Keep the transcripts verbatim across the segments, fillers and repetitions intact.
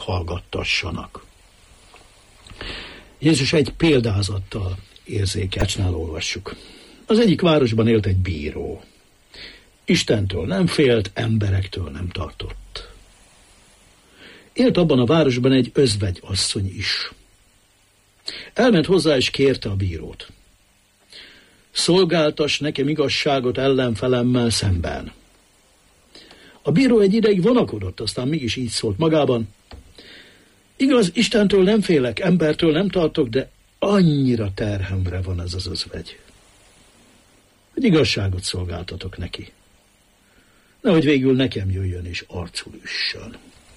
hallgattassanak. Jézus egy példázattal érzékelcsnál olvassuk. Az egyik városban élt egy bíró. Istentől nem félt, emberektől nem tartott. Élt abban a városban egy özvegy asszony is. Elment hozzá és kérte a bírót. Szolgáltass nekem igazságot ellenfelemmel szemben. A bíró egy ideig vonakodott, aztán mégis így szólt magában. Igaz, Istentől nem félek, embertől nem tartok, de annyira terhemre van ez az özvegy, hogy igazságot szolgáltatok neki. Nehogy végül nekem jöjjön és arcul üssön.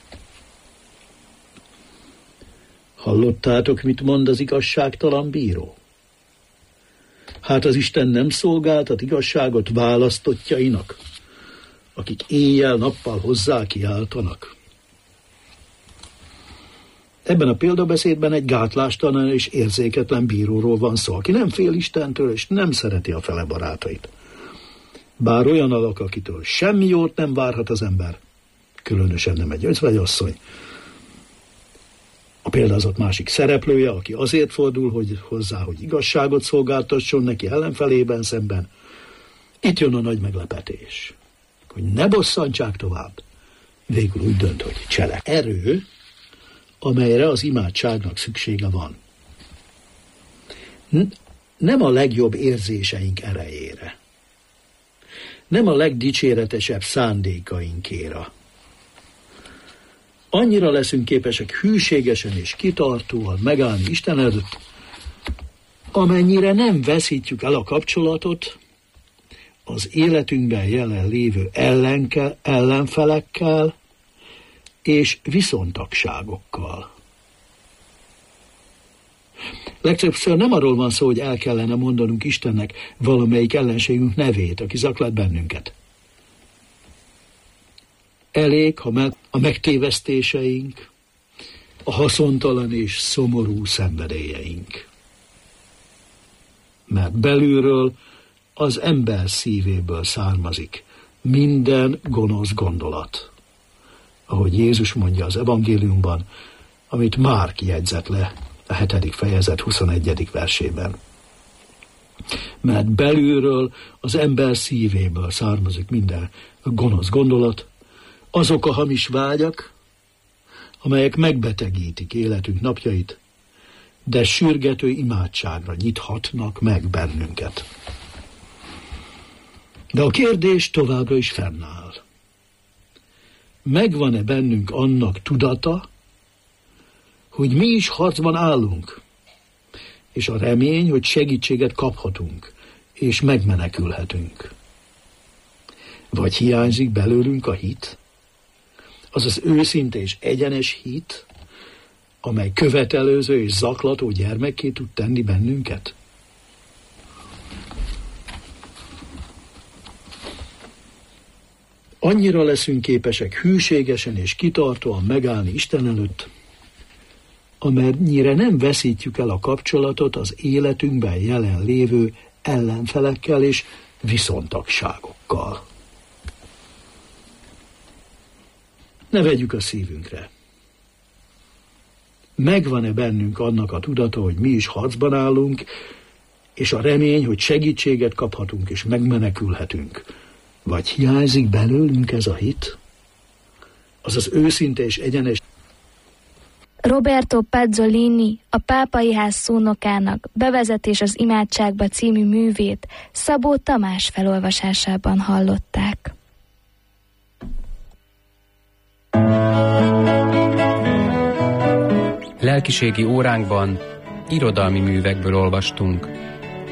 Hallottátok, mit mond az igazságtalan bíró? Hát az Isten nem szolgáltat igazságot választottjainak, akik éjjel-nappal hozzá kiáltanak. Ebben a példabeszédben egy gátlástalan és érzéketlen bíróról van szó, aki nem fél Istentől és nem szereti a fele barátait. Bár olyan alak, akitől semmi jót nem várhat az ember, különösen nem egy özvegyasszony. A példázat másik szereplője, aki azért fordul hogy hozzá, hogy igazságot szolgáltasson neki ellenfelében szemben. Itt jön a nagy meglepetés, hogy ne bosszantsák tovább. Végül úgy dönt, hogy cselek. Erő, amelyre az imádságnak szüksége van. Nem a legjobb érzéseink erejére. Nem a legdicséretesebb szándékainkére. Annyira leszünk képesek hűségesen és kitartóan megállni Isten előtt, amennyire nem veszítjük el a kapcsolatot az életünkben jelen lévő ellenke, ellenfelekkel és viszontagságokkal. Legtöbbször nem arról van szó, hogy el kellene mondanunk Istennek valamelyik ellenségünk nevét, aki zaklat bennünket. Elég, ha meg a megtévesztéseink, a haszontalan és szomorú szenvedélyeink. Mert belülről az ember szívéből származik minden gonosz gondolat. Ahogy Jézus mondja az evangéliumban, amit Márk jegyzett le a hetedik fejezet huszonegyedik versében. Mert belülről az ember szívéből származik minden gonosz gondolat, azok a hamis vágyak, amelyek megbetegítik életünk napjait, de sürgető imádságra nyithatnak meg bennünket. De a kérdés továbbra is fennáll. Megvan-e bennünk annak tudata, hogy mi is harcban állunk, és a remény, hogy segítséget kaphatunk, és megmenekülhetünk? Vagy hiányzik belőlünk a hit? Az az őszinte és egyenes hit, amely követelőző és zaklató gyermekké tud tenni bennünket? Annyira leszünk képesek hűségesen és kitartóan megállni Isten előtt, amennyire nem veszítjük el a kapcsolatot az életünkben jelen lévő ellenfelekkel és viszontagságokkal. Ne vegyük a szívünkre. Megvan-e bennünk annak a tudata, hogy mi is harcban állunk, és a remény, hogy segítséget kaphatunk és megmenekülhetünk? Vagy hiányzik belőlünk ez a hit? Az az őszinte és egyenes. Roberto Pazzolini, a Pápai Ház szónokának Bevezetés az imádságba című művét Szabó Tamás felolvasásában hallották. Lelkiségi óránkban irodalmi művekből olvastunk.